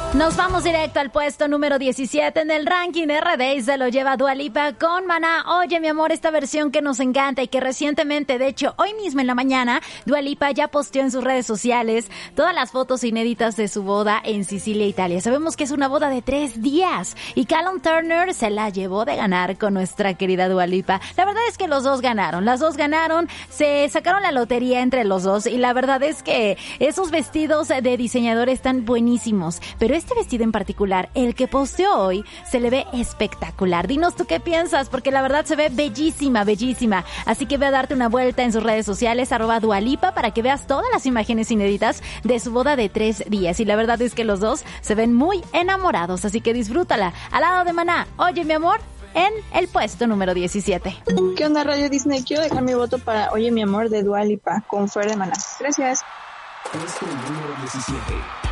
Nos vamos directo al puesto número 17 en el ranking RD y se lo lleva Dua Lipa con Maná. Oye, mi amor, esta versión que nos encanta y que recientemente, de hecho, hoy mismo en la mañana, Dua Lipa ya posteó en sus redes sociales todas las fotos inéditas de su boda en Sicilia, Italia. Sabemos que es una boda de 3 días y Callum Turner se la llevó de ganar con nuestra querida Dua Lipa. La verdad es que los dos ganaron, se sacaron la lotería entre los dos y la verdad es que esos vestidos de diseñador están buenísimos, pero este vestido en particular, el que posteó hoy, se le ve espectacular. Dinos tú qué piensas, porque la verdad se ve bellísima, bellísima. Así que ve a darte una vuelta en sus redes sociales, @Dualipa, para que veas todas las imágenes inéditas de su boda de 3 días. Y la verdad es que los dos se ven muy enamorados, así que disfrútala. Al lado de Maná, Oye, mi amor, en el puesto número 17. ¿Qué onda, Radio Disney? Quiero dejar mi voto para Oye, mi amor, de Dua Lipa, con Fer de Maná. Gracias. Puesto número 17.